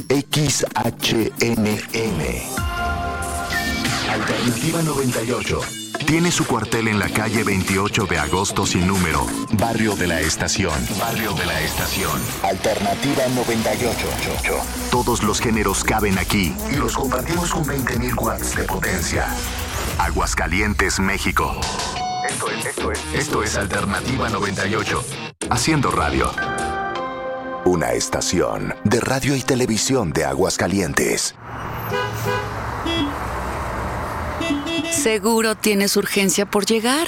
XHNM. Alternativa 98. Tiene su cuartel en la calle 28 de agosto sin número, Barrio de la Estación. Barrio de la Estación. Alternativa 98. Todos los géneros caben aquí y los compartimos con 20.000 watts de potencia. Aguascalientes, México. Esto es Alternativa 98. Haciendo radio. Una estación de radio y televisión de Aguascalientes. Seguro tienes urgencia por llegar.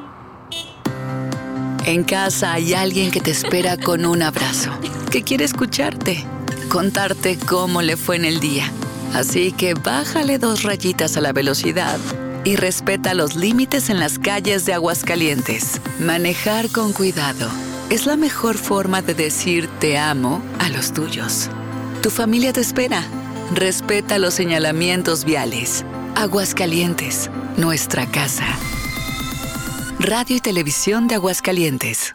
En casa hay alguien que te espera con un abrazo, que quiere escucharte, contarte cómo le fue en el día. Así que bájale 2 rayitas a la velocidad y respeta los límites en las calles de Aguascalientes. Manejar con cuidado es la mejor forma de decir te amo a los tuyos. Tu familia te espera. Respeta los señalamientos viales. Aguascalientes, nuestra casa. Radio y Televisión de Aguascalientes.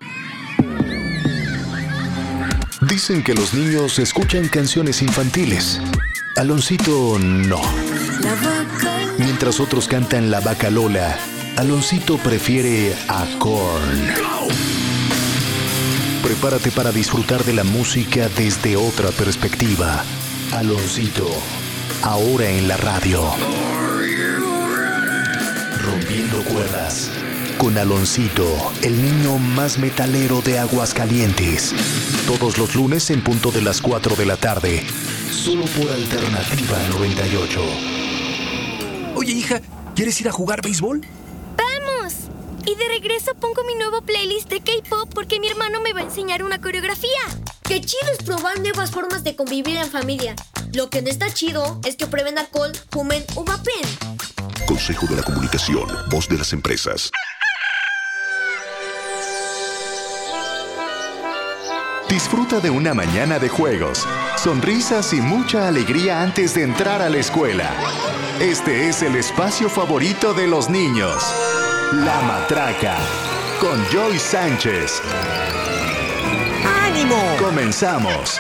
Dicen que los niños escuchan canciones infantiles. Aloncito no. Mientras otros cantan La Vaca Lola, Aloncito prefiere a Korn. Prepárate para disfrutar de la música desde otra perspectiva. Aloncito, ahora en la radio. Rompiendo cuerdas. Con Aloncito, el niño más metalero de Aguascalientes. Todos los lunes en punto de las 4 de la tarde. Solo por Alternativa 98. Oye, hija, ¿quieres ir a jugar béisbol? ¡Vamos! Y de regreso pongo mi nuevo playlist de K-pop porque mi hermano me va a enseñar una coreografía. Qué chido es probar nuevas formas de convivir en familia. Lo que no está chido es que prueben alcohol, fumen o vapen. Consejo de la Comunicación, voz de las empresas. Disfruta de una mañana de juegos, sonrisas y mucha alegría antes de entrar a la escuela. Este es el espacio favorito de los niños. La Matraca, con Joy Sánchez. ¡Ánimo! Comenzamos.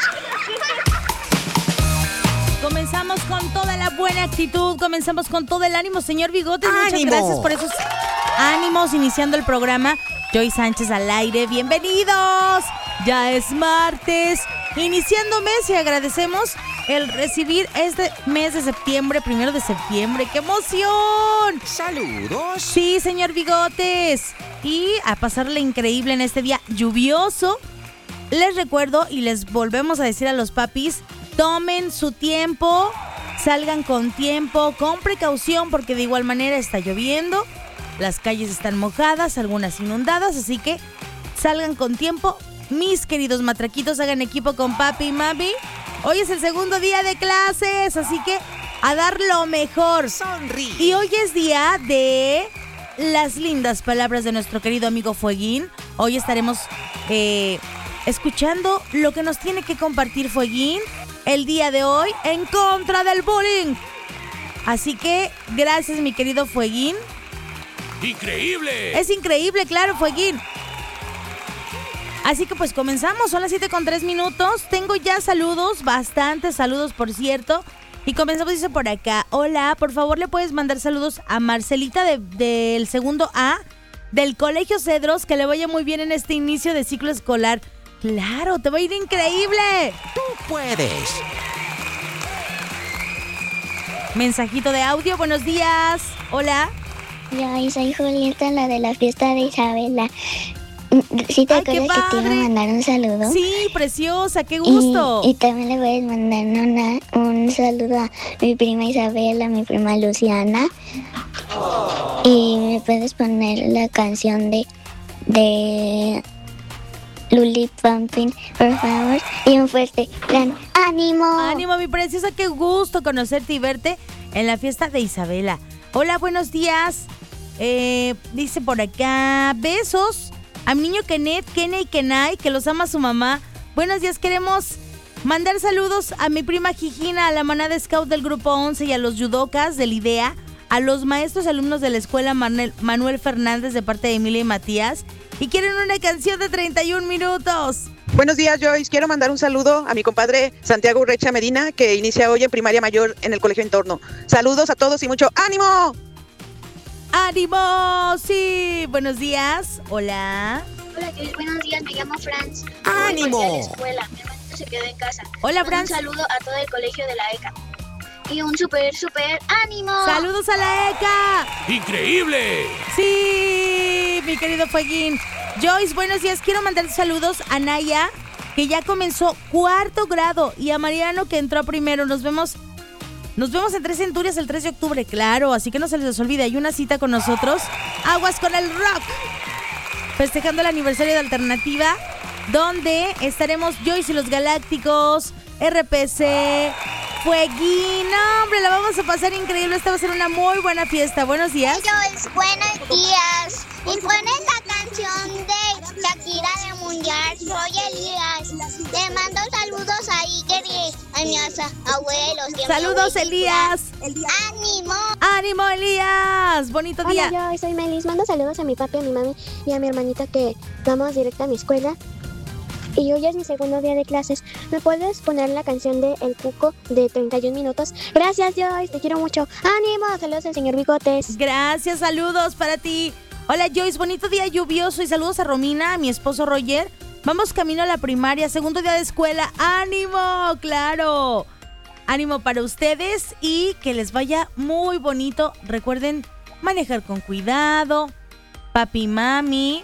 Comenzamos con toda la buena actitud, comenzamos con todo el ánimo, señor Bigotes. Muchas gracias por esos ánimos iniciando el programa. Joy Sánchez al aire, bienvenidos. Ya es martes, iniciando mes y agradecemos el recibir este mes de septiembre, 1 de septiembre. ¡Qué emoción! ¡Saludos! Sí, señor Bigotes. Y a pasarle increíble en este día lluvioso. Les recuerdo y les volvemos a decir a los papis, tomen su tiempo, salgan con tiempo, con precaución, porque de igual manera está lloviendo, las calles están mojadas, algunas inundadas, así que salgan con tiempo. Mis queridos matraquitos, hagan equipo con papi y mami. Hoy es el segundo día de clases, así que a dar lo mejor. Sonríe. Y hoy es día de las lindas palabras de nuestro querido amigo Fueguín. Hoy estaremos escuchando lo que nos tiene que compartir Fueguín el día de hoy en contra del bullying. Así que gracias, mi querido Fueguín. ¡Increíble! Es increíble, claro, Fueguín. Así que pues comenzamos, son las 7:03. Tengo ya saludos, bastantes saludos por cierto. Y comenzamos, dice por acá, hola, por favor le puedes mandar saludos a Marcelita del segundo A del Colegio Cedros, que le vaya muy bien en este inicio de ciclo escolar. Claro, te va a ir increíble. ¡Tú puedes! Mensajito de audio, buenos días. Hola. Yo soy Julieta, la de la fiesta de Isabela. ¿Sí te acuerdas que te iba a mandar un saludo? Sí, preciosa, qué gusto. Y también le puedes mandar un saludo a mi prima Isabela, a mi prima Luciana. Y me puedes poner la canción de Luli Pampín, por favor. Y un fuerte gran ánimo. Ánimo, mi preciosa, qué gusto conocerte y verte en la fiesta de Isabela. Hola, buenos días. Dice por acá, besos a mi niño Kenneth, Kenny y Kenai, que los ama su mamá. Buenos días, queremos mandar saludos a mi prima Gigina, a la manada scout del grupo 11 y a los judocas del IDEA, a los maestros alumnos de la escuela Manuel Fernández de parte de Emilia y Matías. Y quieren una canción de 31 minutos. Buenos días, Joyce. Quiero mandar un saludo a mi compadre Santiago Urrecha Medina, que inicia hoy en primaria mayor en el Colegio Entorno. Saludos a todos y mucho ánimo. ¡Ánimo! Sí, buenos días. Hola. Hola, Joyce. Buenos días. Me llamo Franz. ¡Ánimo! Voy a la escuela. Mi hermanito se quedó en casa. Hola, Franz. Un saludo a todo el colegio de la ECA. Y un súper ánimo. ¡Saludos a la ECA! ¡Increíble! Sí, mi querido Fueguín. Joyce, buenos días. Quiero mandar saludos a Naya, que ya comenzó 4º grado, y a Mariano, que entró a primero. Nos vemos en 3 Centurias el 3 de octubre, claro, así que no se les olvide, hay una cita con nosotros. Aguas con el rock, festejando el aniversario de Alternativa, donde estaremos Joyce y los Galácticos, RPC, Fueguín. No, hombre, la vamos a pasar increíble. Esta va a ser una muy buena fiesta. Buenos días. Joyce, buenos días. Y pones la canción de Shakira de Mundial. Soy Elías. Te mando saludos a Iker y a mis abuelos. Saludos, Elías. ¡Ánimo! ¡Ánimo, Elías! Bonito día. Hola, yo soy Melis. Mando saludos a mi papi, a mi mami y a mi hermanita, que vamos directo a mi escuela. Y hoy es mi segundo día de clases. ¿Me puedes poner la canción de El Cuco de 31 minutos? Gracias, Joyce. Te quiero mucho. ¡Ánimo! Saludos al señor Bigotes. Gracias, saludos para ti. Hola, Joyce. Bonito día lluvioso. Y saludos a Romina, a mi esposo Roger. Vamos camino a la primaria. Segundo día de escuela. ¡Ánimo! ¡Claro! Ánimo para ustedes y que les vaya muy bonito. Recuerden manejar con cuidado. Papi, mami.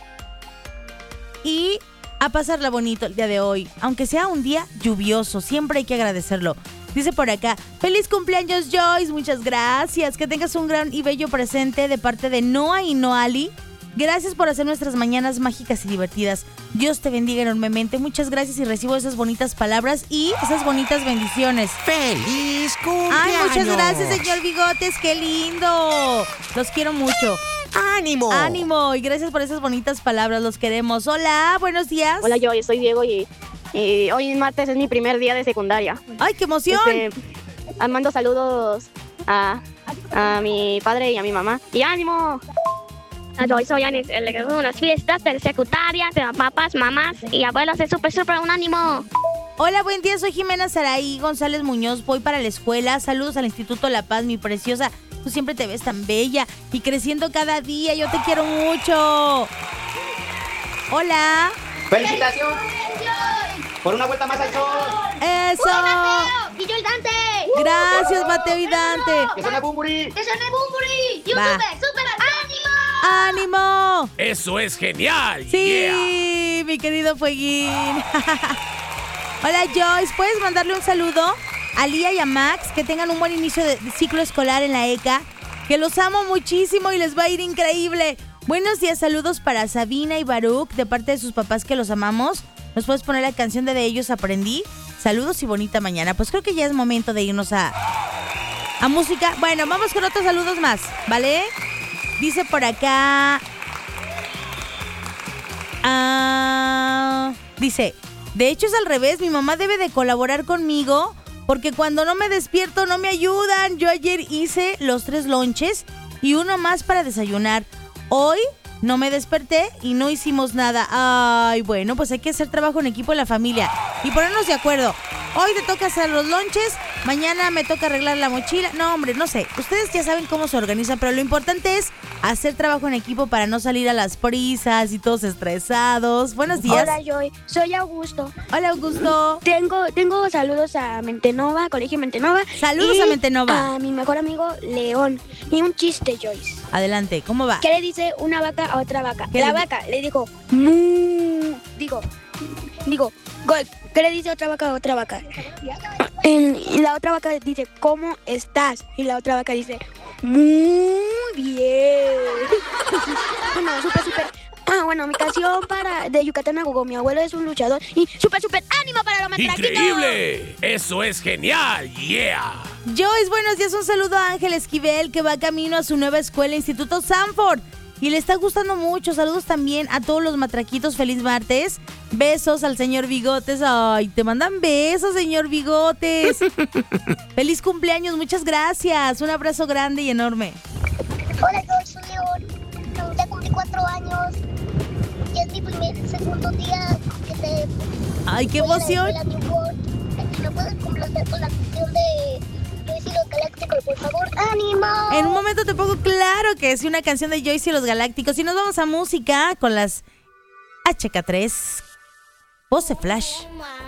Y a pasarla bonito el día de hoy, aunque sea un día lluvioso, siempre hay que agradecerlo. Dice por acá, feliz cumpleaños, Joyce, muchas gracias, que tengas un gran y bello presente de parte de Noah y Noali. Gracias por hacer nuestras mañanas mágicas y divertidas. Dios te bendiga enormemente, muchas gracias, y recibo esas bonitas palabras y esas bonitas bendiciones. ¡Feliz cumpleaños! Ay, muchas gracias, señor Bigotes, qué lindo. Los quiero mucho. ¡Ánimo! ¡Ánimo! Y gracias por esas bonitas palabras, los queremos. Hola, buenos días. Hola, yo soy Diego y hoy martes es mi primer día de secundaria. ¡Ay, qué emoción! Mando saludos a mi padre y a mi mamá. ¡Y ánimo! Hoy soy Anis, el que hace unas fiestas de secundaria, de papás, mamás y abuelos. Es súper un ánimo. Hola, buen día, soy Jimena Saraí González Muñoz, voy para la escuela. Saludos al Instituto La Paz, mi preciosa. Tú siempre te ves tan bella y creciendo cada día. Yo te quiero mucho. Hola. ¡Felicitaciones! ¡Por una vuelta más al sol! ¡Eso! ¡Y yo el Dante! Gracias, Mateo y Dante. ¡Que suene Bumburi! ¡Que suene Bumburi! ¡Y un súper ánimo! ¡Ánimo! ¡Eso es genial! Sí, Yeah. mi querido Fueguín. Hola, Joyce. ¿Puedes mandarle un saludo a Lía y a Max? Que tengan un buen inicio de ciclo escolar en la ECA. Que los amo muchísimo y les va a ir increíble. Buenos días, saludos para Sabina y Baruch de parte de sus papás, que los amamos. ¿Nos puedes poner la canción de ellos aprendí? Saludos y bonita mañana. Pues creo que ya es momento de irnos a música. Bueno, vamos con otros saludos más, ¿vale? Dice por acá... dice, de hecho es al revés, mi mamá debe de colaborar conmigo porque cuando no me despierto no me ayudan. Yo ayer hice los 3 lonches y uno más para desayunar. Hoy no me desperté y no hicimos nada. Ay, bueno, pues hay que hacer trabajo en equipo en la familia y ponernos de acuerdo. Hoy te toca hacer los lonches, mañana me toca arreglar la mochila. No, hombre, no sé. Ustedes ya saben cómo se organizan, pero lo importante es hacer trabajo en equipo para no salir a las prisas y todos estresados. Buenos días. Hola, Joy. Soy Augusto. Hola, Augusto. Tengo saludos a Mentenova, Colegio Mentenova. Saludos a Mentenova. A mi mejor amigo León. Y un chiste, Joyce. Adelante, ¿cómo va? ¿Qué le dice una vaca a otra vaca? ¿Qué La vaca le dijo, "Mu". ¿Qué le dice otra vaca a otra vaca? Y la otra vaca dice, ¿cómo estás? Y la otra vaca dice, muy bien. Bueno, súper. Bueno, mi canción de Yucatán a Gogo. Mi abuelo es un luchador y súper ánimo para los matraquitos. ¡Increíble! ¡Eso es genial! ¡Yeah! Joyce, buenos días. Un saludo a Ángel Esquivel, que va camino a su nueva escuela, Instituto Sanford. Y le está gustando mucho. Saludos también a todos los matraquitos. Feliz martes. Besos al señor Bigotes. Ay, te mandan besos, señor Bigotes. Feliz cumpleaños. Muchas gracias. Un abrazo grande y enorme. Hola, yo soy León. Ya cumplí 4 años. Y es mi segundo día sé. ¡Ay, qué emoción! ¿Me puedes complacer con la canción de Joyce y los Galácticos, por favor? ¡Ánimo! En un momento te pongo claro que es una canción de Joyce y los Galácticos. Y nos vamos a música con las HK3. Pose Flash.